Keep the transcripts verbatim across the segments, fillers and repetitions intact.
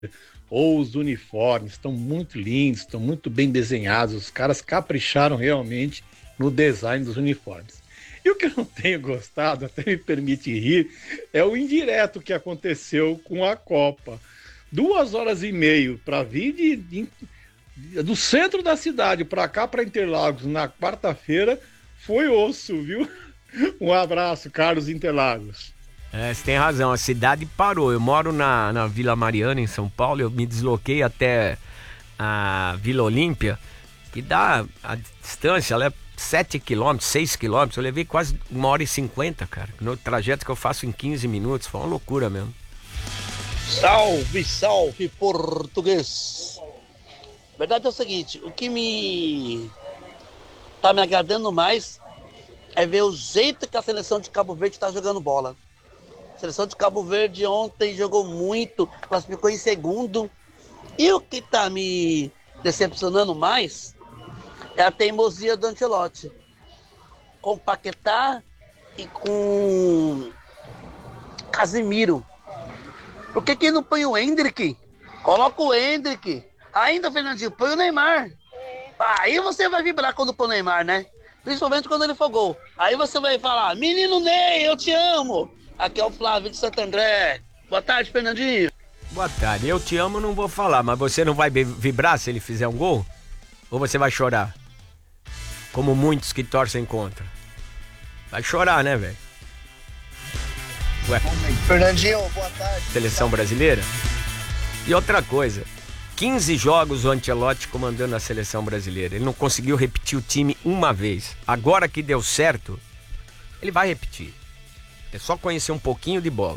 ou os uniformes, estão muito lindos, estão muito bem desenhados, os caras capricharam realmente no design dos uniformes. E o que eu não tenho gostado, até me permite rir, é o indireto que aconteceu com a Copa. Duas horas e meia para vir de, de, do centro da cidade para cá, para Interlagos, na quarta-feira, foi osso, viu? Um abraço, Carlos Interlagos. É, você tem razão, a cidade parou. Eu moro na, na Vila Mariana, em São Paulo. Eu me desloquei até a Vila Olímpia, que dá a distância, ela é sete quilômetros, seis quilômetros. Eu levei quase uma hora e cinquenta, cara. No trajeto que eu faço em quinze minutos, foi uma loucura mesmo. Salve, salve, português! Verdade é o seguinte, o que me tá me agradando mais é ver o jeito que a seleção de Cabo Verde tá jogando bola. A seleção de Cabo Verde ontem jogou muito, classificou em segundo. E o que tá me decepcionando mais é a teimosia do Ancelotti. Com Paquetá e com Casemiro. Por que que não põe o Endrick? Coloca o Endrick. Ainda, Fernandinho, põe o Neymar. Aí você vai vibrar quando põe o Neymar, né? Principalmente quando ele for gol. Aí você vai falar, menino Ney, eu te amo. Aqui é o Flávio de Santo André. Boa tarde, Fernandinho. Boa tarde, eu te amo, não vou falar, mas você não vai vibrar se ele fizer um gol? Ou você vai chorar? Como muitos que torcem contra. Vai chorar, né, velho? Ué. Fernandinho, boa tarde. Seleção brasileira? E outra coisa, quinze jogos o Ancelotti comandando a seleção brasileira. Ele não conseguiu repetir o time uma vez. Agora que deu certo, ele vai repetir. É só conhecer um pouquinho de bola.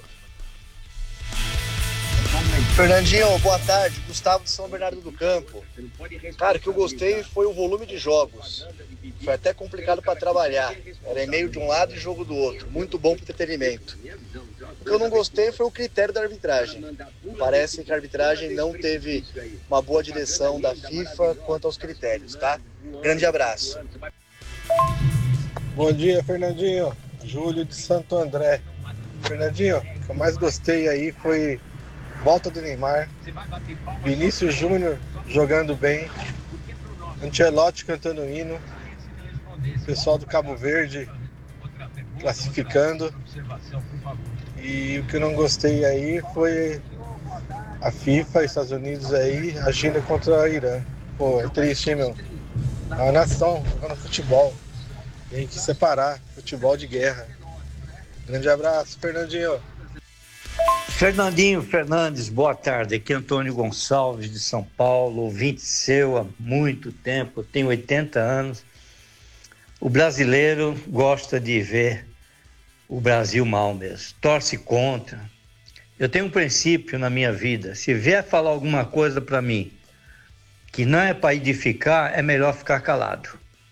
Fernandinho, boa tarde. Gustavo de São Bernardo do Campo. Cara, o que eu gostei foi o volume de jogos. Foi até complicado para trabalhar. Era e-mail de um lado e jogo do outro. Muito bom para entretenimento. O que eu não gostei foi o critério da arbitragem. Parece que a arbitragem não teve uma boa direção da FIFA quanto aos critérios, tá? Grande abraço. Bom dia, Fernandinho. Júlio de Santo André. Fernandinho, o que eu mais gostei aí foi volta do Neymar, Vinícius Júnior jogando bem, Ancelotti cantando hino, pessoal do Cabo Verde classificando. E o que eu não gostei aí foi a FIFA, Estados Unidos aí agindo contra a Irã. Pô, é triste, hein, meu? É uma nação jogando futebol. Tem que separar futebol de guerra. Grande abraço, Fernandinho. Fernandinho Fernandes, boa tarde. Aqui é Antônio Gonçalves de São Paulo, ouvinte seu há muito tempo, eu tenho oitenta anos. O brasileiro gosta de ver o Brasil mal mesmo, torce contra. Eu tenho um princípio na minha vida, se vier falar alguma coisa para mim que não é para edificar, é melhor ficar calado.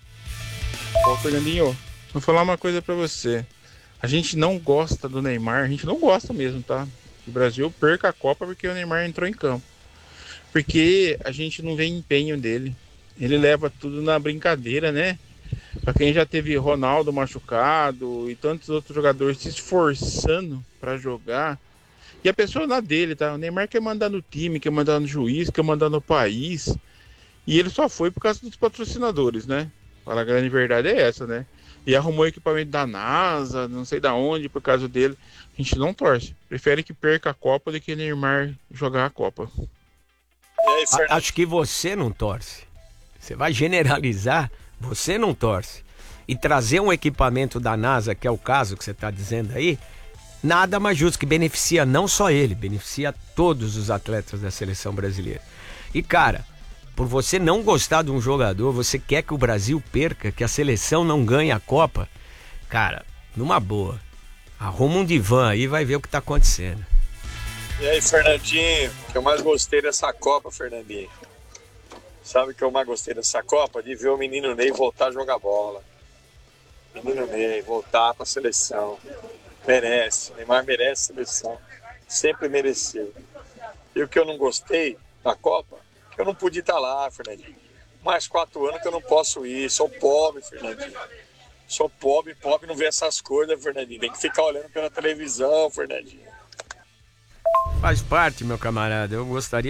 Ô Fernandinho, vou falar uma coisa para você. A gente não gosta do Neymar, a gente não gosta mesmo, tá? O Brasil perca a Copa porque o Neymar entrou em campo. Porque a gente não vê empenho dele. Ele leva tudo na brincadeira, né? Pra quem já teve Ronaldo machucado e tantos outros jogadores se esforçando pra jogar. E a pessoa na dele, tá? O Neymar quer mandar no time, quer mandar no juiz, quer mandar no país. E ele só foi por causa dos patrocinadores, né? A grande verdade é essa, né? E arrumou equipamento da NASA, não sei da onde, por causa dele. A gente não torce. Prefere que perca a Copa do que Neymar jogar a Copa. Aí, a, acho que você não torce. Você vai generalizar, você não torce. E trazer um equipamento da NASA, que é o caso que você está dizendo aí, nada mais justo, que beneficia não só ele, beneficia todos os atletas da seleção brasileira. E cara, por você não gostar de um jogador, você quer que o Brasil perca, que a seleção não ganhe a Copa, cara, numa boa, arruma um divã aí e vai ver o que tá acontecendo. E aí, Fernandinho, o que eu mais gostei dessa Copa, Fernandinho? Sabe o que eu mais gostei dessa Copa? De ver o menino Ney voltar a jogar bola. Menino Ney, voltar pra seleção. Merece, o Neymar merece a seleção. Sempre mereceu. E o que eu não gostei da Copa? Que eu não pude estar lá, Fernandinho. Mais quatro anos que eu não posso ir. Sou pobre, Fernandinho. Sou pobre, pobre não vê essas coisas, Fernandinho. Tem que ficar olhando pela televisão, Fernandinho. Faz parte, meu camarada. Eu gostaria